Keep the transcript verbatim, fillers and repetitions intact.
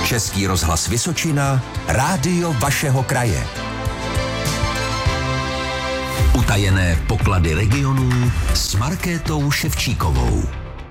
Český rozhlas Vysočina, rádio vašeho kraje. Utajené poklady regionů s Markétou Ševčíkovou.